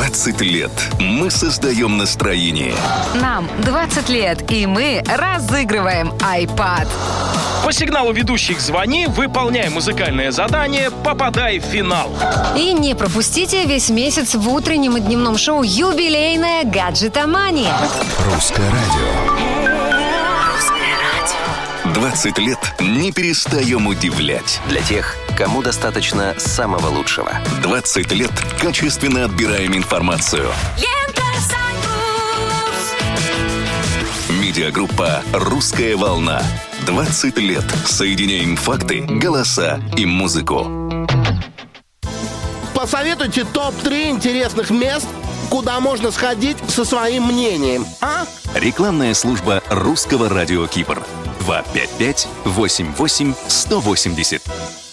20 лет. Мы создаем настроение. Нам 20 лет, и мы разыгрываем iPad. По сигналу ведущих «Звони», выполняй музыкальное задание, попадай в финал. И не пропустите весь месяц в утреннем и дневном шоу юбилейная «Гаджетомания». Русское радио. 20 лет не перестаем удивлять. Для тех, кому достаточно самого лучшего. 20 лет качественно отбираем информацию. Медиагруппа «Русская волна». 20 лет соединяем факты, голоса и музыку. Посоветуйте топ-3 интересных мест, куда можно сходить со своим мнением, а? Рекламная служба Русского радио Кипр. 255-88-180.